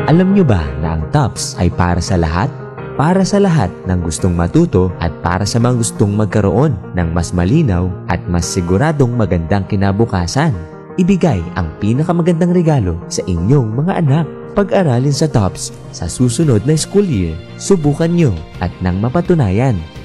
Alam nyo ba na ang TOPS ay para sa lahat? Para sa lahat ng gustong matuto at para sa mga gustong magkaroon ng mas malinaw at mas siguradong magandang kinabukasan. Ibigay ang pinakamagandang regalo sa inyong mga anak. Pag-aralin sa TOPS sa susunod na school year. Subukan nyo at nang mapatunayan